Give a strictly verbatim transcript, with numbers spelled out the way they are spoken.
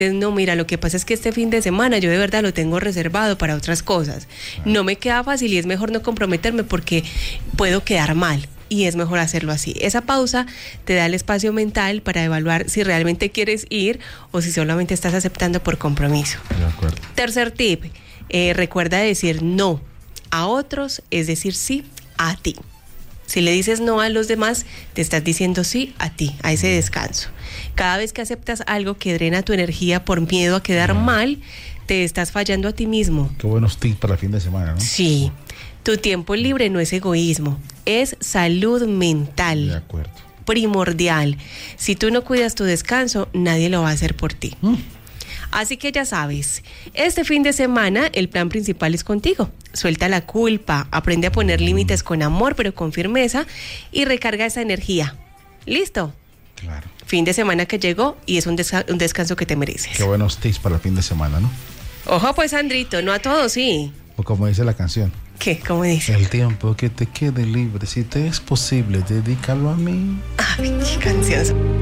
no, mira, lo que pasa es que este fin de semana yo de verdad lo tengo reservado para otras cosas. No me queda fácil y es mejor no comprometerme porque puedo quedar mal. Y es mejor hacerlo así. Esa pausa te da el espacio mental para evaluar si realmente quieres ir o si solamente estás aceptando por compromiso. De acuerdo. Tercer tip, eh, recuerda decir no a otros, es decir sí a ti. Si le dices no a los demás, te estás diciendo sí a ti, a ese descanso. Cada vez que aceptas algo que drena tu energía por miedo a quedar mm. mal, te estás fallando a ti mismo. Qué buenos tips para el fin de semana, ¿no? Sí. Tu tiempo libre no es egoísmo, es salud mental. De acuerdo. Primordial. Si tú no cuidas tu descanso, nadie lo va a hacer por ti. Mm. Así que ya sabes, este fin de semana el plan principal es contigo. Suelta la culpa, aprende a poner límites con amor pero con firmeza y recarga esa energía. ¿Listo? Claro. Fin de semana que llegó y es un, desca- un descanso que te mereces. Qué buenos tips para el fin de semana, ¿no? Ojo pues, Sandrito, no a todos, sí. O como dice la canción. ¿Qué? ¿Cómo dice? El tiempo que te quede libre, si te es posible, dedícalo a mí. Ay, qué canción.